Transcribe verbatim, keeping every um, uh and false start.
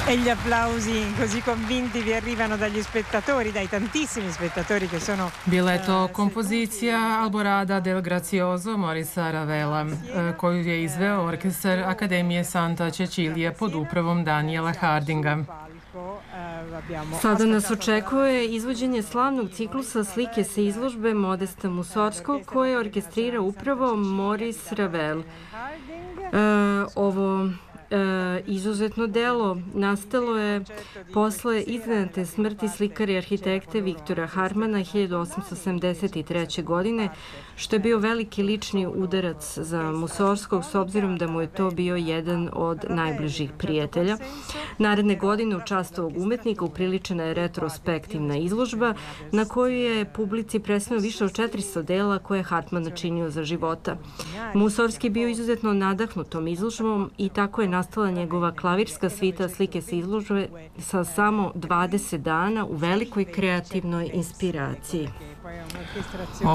E gli applausi così convinti vi arrivano dagli spettatori, dai tantissimi spettatori che sono... Bila je to kompozicija Alborada del Grazioso Morisa Ravela, koju je izveo orkestar Akademije Santa Cecilija pod upravom Daniela Hardinga. Sada nas očekuje izvođenje slavnog ciklusa slike sa izložbe Modesta Mussorgskog koje orkestrira upravo Maurice Ravel. Ovo izuzetno delo nastalo je posle iznenadne smrti slikara i arhitekte Viktora Hartmana hiljadu osamsto sedamdeset treće. godine, što je bio veliki lični udarac za Mussorgskog s obzirom da mu je to bio jedan od najbližih prijatelja. Naredne godine u čast ovog umetnika upriličena je retrospektivna izložba na koju je publici predstavljeno više od četiristo dela koje je Hartman načinio za života. Mussorgski je bio izuzetno nadahnut tom izložbom i tako je nastala njegova klavirska svita slike sa izložbe sa samo dvadeset dana u velikoj kreativnoj inspiraciji.